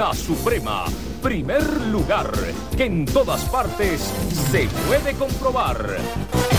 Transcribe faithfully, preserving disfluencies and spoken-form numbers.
La Suprema, primer lugar, que en todas partes se puede comprobar.